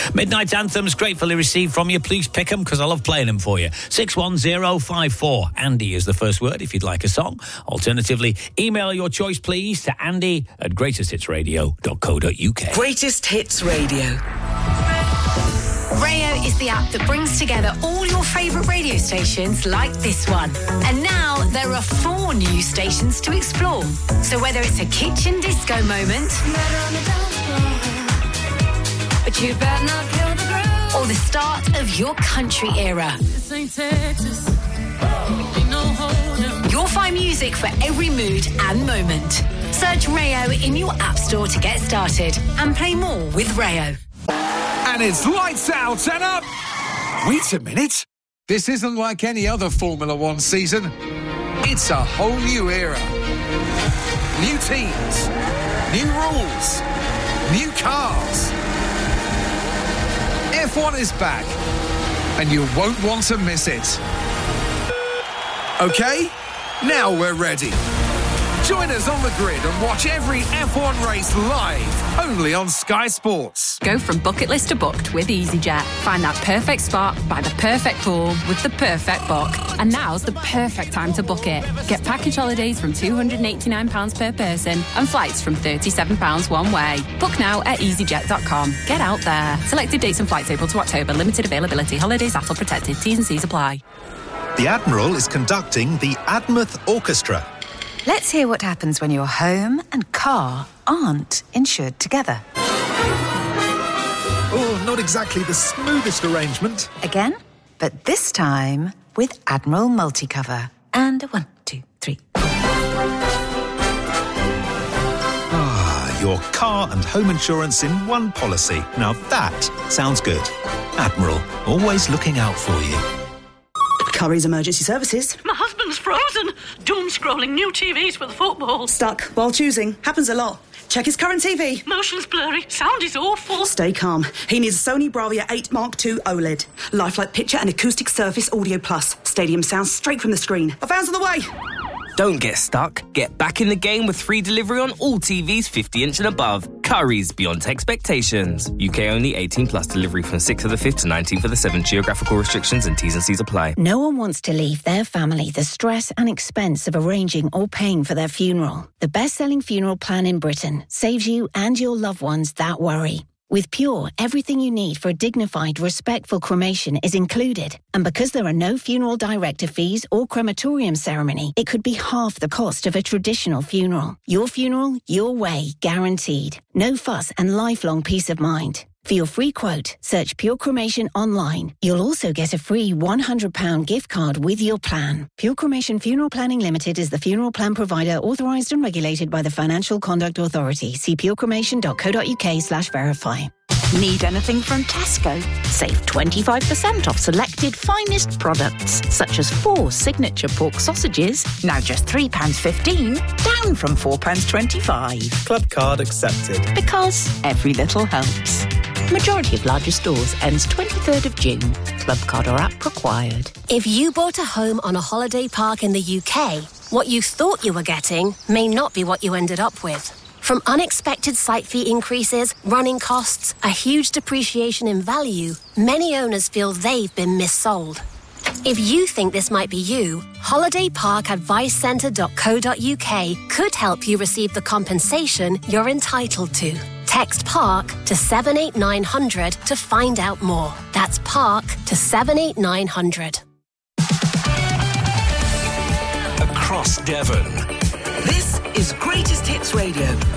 Midnight Anthems, gratefully received from you. Please pick them because I love playing them for you. 61054. Andy is the first word if you'd like a song. Alternatively, email your choice, please, to andy@greatesthitsradio.co.uk. Greatest Hits Radio. Rayo is the app that brings together all your favourite radio stations like this one. And now there are 4 new stations to explore. So whether it's a kitchen disco moment, but you better not kill the groove, or the start of your country era, this ain't Texas. You'll find music for every mood and moment. Search Rayo in your app store to get started and play more with Rayo. And it's lights out and up. Wait a minute. This isn't like any other Formula One season. It's a whole new era. New teams, new rules, new cars. F1 is back, and you won't want to miss it. Okay, now we're ready. Join us on the grid and watch every F1 race live, only on Sky Sports. Go from bucket list to booked with EasyJet. Find that perfect spot by the perfect pool with the perfect book. And now's the perfect time to book it. Get package holidays from £289 per person and flights from £37 one way. Book now at easyjet.com. Get out there. Selected dates and flights April to October. Limited availability. Holidays ATOL protected. T's and C's apply. The Admiral is conducting the Admouth Orchestra. Let's hear what happens when your home and car aren't insured together. Oh, not exactly the smoothest arrangement. Again, but this time with Admiral Multicover. And 1, 2, 3. Ah, your car and home insurance in one policy. Now that sounds good. Admiral, always looking out for you. Curry's Emergency Services. My husband's frozen. Doom-scrolling new TVs for the football. Stuck while choosing. Happens a lot. Check his current TV. Motion's blurry. Sound is awful. Stay calm. He needs a Sony Bravia 8 Mark II OLED. Lifelike picture and acoustic surface audio plus. Stadium sound straight from the screen. A van's on the way. Don't get stuck. Get back in the game with free delivery on all TVs 50-inch and above. Curry's beyond expectations. UK only, 18 plus. Delivery from 6th of the 5th to 19th of the 7th. Geographical restrictions and T's and C's apply. No one wants to leave their family the stress and expense of arranging or paying for their funeral. The best-selling funeral plan in Britain saves you and your loved ones that worry. With Pure, everything you need for a dignified, respectful cremation is included. And because there are no funeral director fees or crematorium ceremony, it could be half the cost of a traditional funeral. Your funeral, your way, guaranteed. No fuss and lifelong peace of mind. For your free quote, search Pure Cremation online. You'll also get a free £100 gift card with your plan. Pure Cremation Funeral Planning Limited is the funeral plan provider authorised and regulated by the Financial Conduct Authority. See purecremation.co.uk/verify. Need anything from Tesco? Save 25% off selected finest products, such as 4 signature pork sausages, now just £3.15, down from £4.25. Club card accepted. Because every little helps. Majority of larger stores ends 23rd of June. Club card or app required. If you bought a home on a holiday park in the UK, what you thought you were getting may not be what you ended up with. From unexpected site fee increases, running costs, a huge depreciation in value, many owners feel they've been missold. If you think this might be you, holidayparkadvicecentre.co.uk could help you receive the compensation you're entitled to. Text PARK to 78900 to find out more. That's PARK to 78900. Across Devon. This is Greatest Hits Radio.